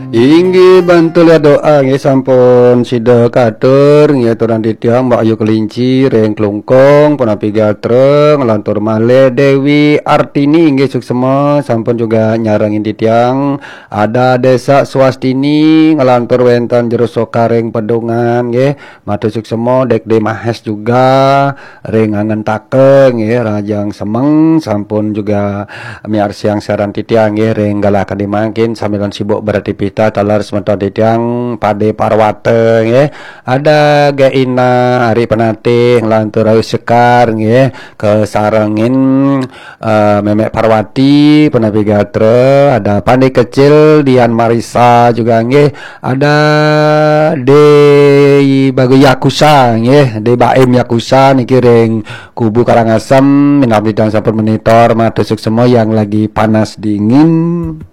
Inggih bantu lihat doa nggih sampun sida katur nggih aturan titiang Mbak Ayu Kelinci reng klungkong punapi gatreng lantur malih Dewi Artini nggih suksema sampun juga nyarengin titiang ada Desa Swastini ngelantur wenten jero sokareng pedungan nggih matur suksema Dek De Mahes juga reng ngentaken nggih rajang semeng sampun juga miar siang saran titiang nggih reng galakan dimangkin sambilan sibuk beraktivitas talar sementara titiang Pade Parwate nggih ada Gaina Hari Penatih lantur Raus Sekar nggih kesarengin Memek Parwati Penapi Gatre ada Pandai Kecil Dian Marisa juga nggih ada De Bagai Yakusa nggih De Baim Yakusa niki ring kubu Karangasem minabdi dan sampun monitor matur suksema yang lagi panas dingin